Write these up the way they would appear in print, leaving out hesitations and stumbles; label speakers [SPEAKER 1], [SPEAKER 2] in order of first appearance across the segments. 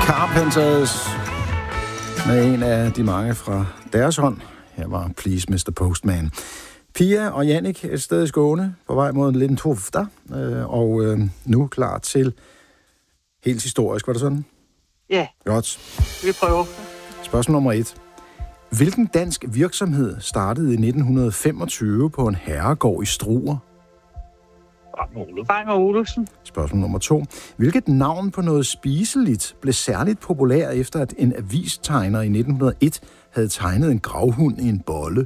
[SPEAKER 1] Carpenters med en af de mange fra deres hånd. Her var Please Mr. Postman. Pia og Jannik et sted i Skåne på vej mod en lille tofter, og nu klar til helt historisk, var det sådan?
[SPEAKER 2] Ja.
[SPEAKER 1] Godt.
[SPEAKER 2] Vi prøver.
[SPEAKER 1] Spørgsmål nummer 1. Hvilken dansk virksomhed startede i 1925 på en herregård i Struer?
[SPEAKER 2] Bang & Olufsen.
[SPEAKER 1] Spørgsmål nummer 2. Hvilket navn på noget spiseligt blev særligt populær efter, at en avistegner i 1901 havde tegnet en gravhund i en bolle?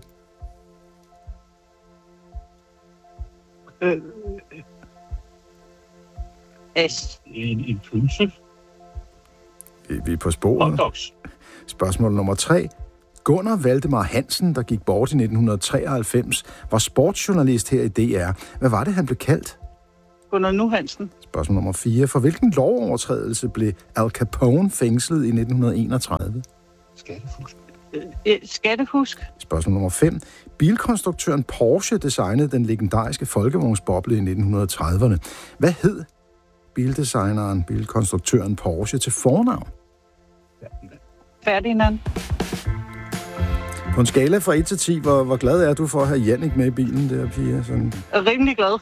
[SPEAKER 3] En pølse.
[SPEAKER 1] Vi er på sporet.
[SPEAKER 3] Hotdogs.
[SPEAKER 1] Spørgsmål nummer 3. Gunnar Valdemar Hansen, der gik bort i 1993, var sportsjournalist her i DR. Hvad var det, han blev kaldt?
[SPEAKER 2] Gunnar Nu Hansen.
[SPEAKER 1] Spørgsmål nummer 4. For hvilken lovovertrædelse blev Al Capone fængslet i 1931?
[SPEAKER 3] Skattefusk.
[SPEAKER 2] Skattefusk.
[SPEAKER 1] Spørgsmål nummer 5. Bilkonstruktøren Porsche designede den legendariske folkevognsboble i 1930'erne. Hvad hed bilkonstruktøren Porsche til fornavn?
[SPEAKER 2] Ferdinand.
[SPEAKER 1] På en skala fra 1 til 10, hvor glad er du for at have Jannik med i bilen der, Pia? Sådan.
[SPEAKER 2] Jeg er rimelig glad.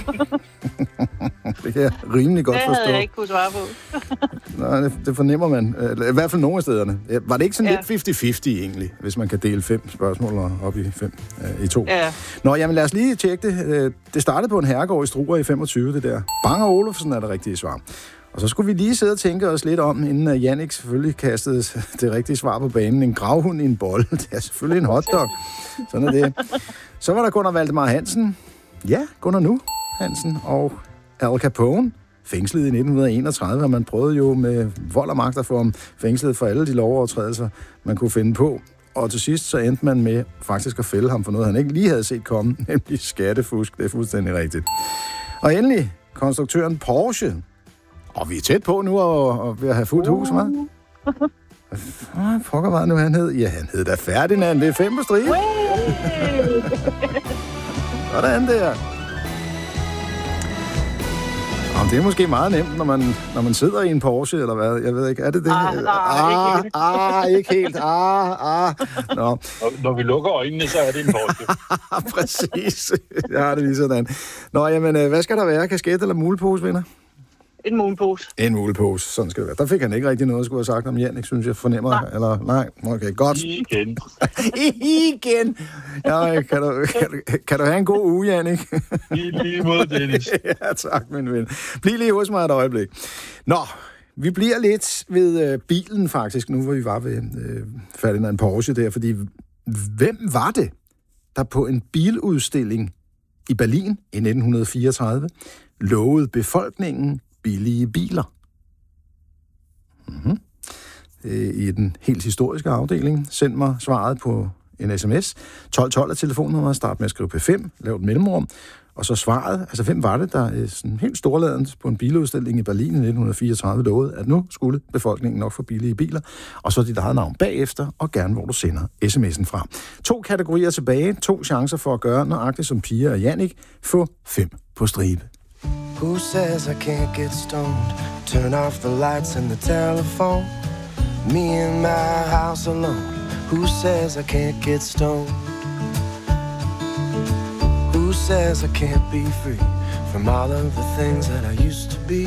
[SPEAKER 1] Det kan jeg rimelig godt forstå.
[SPEAKER 2] Det havde jeg ikke kunne svare på.
[SPEAKER 1] Nej, det fornemmer man. I hvert fald nogle af stederne. Var det ikke sådan lidt 50-50 egentlig, hvis man kan dele 5 spørgsmål op i 5 i 2?
[SPEAKER 2] Ja.
[SPEAKER 1] Nå, jamen lad os lige tjekke det. Det startede på en herregård i Struer i 25, det der. Bang & Olufsen er det rigtige svar. Og så skulle vi lige sidde og tænke os lidt om, inden Jannik selvfølgelig kastede det rigtige svar på banen. En gravhund i en bolle. Det er selvfølgelig en hotdog. Sådan er det. Så var der Gunnar Valdemar Hansen. Ja, Gunnar Nu Hansen. Og Al Capone. Fængslet i 1931, og man prøvede jo med vold og magt at få ham fængslet for alle de lovovertrædelser, man kunne finde på. Og til sidst så endte man med faktisk at fælde ham for noget, han ikke lige havde set komme, nemlig skattefusk. Det er fuldstændig rigtigt. Og endelig konstruktøren Porsche. Og vi er tæt på nu og ved at have fuldt hus, hva'? Hvad pokker var nu, han hed? Ja, han hed da Ferdinand. Det er 5 på stribe. Sådan der. Det er måske meget nemt, når man sidder i en Porsche, eller hvad? Jeg ved ikke, er det det? Ikke helt. Nå.
[SPEAKER 3] Når vi lukker øjnene, så er det en Porsche.
[SPEAKER 1] Præcis. Jeg har det lige sådan. Nå, jamen, hvad skal der være? Kasket eller mulepose, venner?
[SPEAKER 2] En mulepose.
[SPEAKER 1] En mulepose, sådan skal det være. Der fik han ikke rigtig noget at skulle have sagt om Jannik, synes jeg fornemmer. Nej. Eller nej, okay, godt.
[SPEAKER 3] Igen.
[SPEAKER 1] Igen. Ja, kan du have en god uge, Jannik?
[SPEAKER 3] Lige mod Dennis.
[SPEAKER 1] Ja, tak, min ven. Bliv lige hos mig et øjeblik. Nå, vi bliver lidt ved bilen faktisk, nu hvor vi var ved Ferdinand Porsche der, fordi hvem var det, der på en biludstilling i Berlin i 1934 lovede befolkningen billige biler? I den helt historiske afdeling. Send mig svaret på en sms. 1212 er telefonnummeret. Start med at skrive P5. Lav et mellemrum. Og så svaret. Altså, hvem var det, der sådan helt storladent på en biludstilling i Berlin i 1934 lovede, at nu skulle befolkningen nok få billige biler. Og så dit eget navn bagefter, og gerne hvor du sender sms'en fra. 2 kategorier tilbage. 2 chancer for at gøre nøjagtigt som Pia og Jannik. Få 5 på stribe.
[SPEAKER 4] Who says I can't get stoned? Turn off the lights and the telephone. Me in my house alone. Who says I can't get stoned? Who says I can't be free from all of the things that I used to be?